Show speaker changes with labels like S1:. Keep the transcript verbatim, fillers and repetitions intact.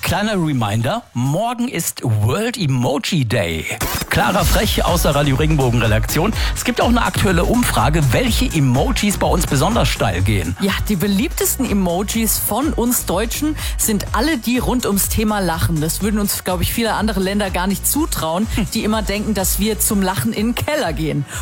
S1: Kleiner Reminder, morgen ist World Emoji Day. Clara Frech aus der Radio Regenbogen Redaktion. Es gibt auch eine aktuelle Umfrage, welche Emojis bei uns besonders steil gehen.
S2: Ja, die beliebtesten Emojis von uns Deutschen sind alle die rund ums Thema Lachen. Das würden uns, glaube ich, viele andere Länder gar nicht zutrauen, die immer denken, dass wir zum Lachen in den Keller gehen.